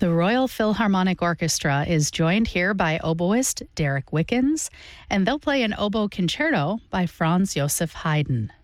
The Royal Philharmonic Orchestra is joined here by oboist Derek Wickens, and they'll play an oboe concerto by Franz Joseph Haydn.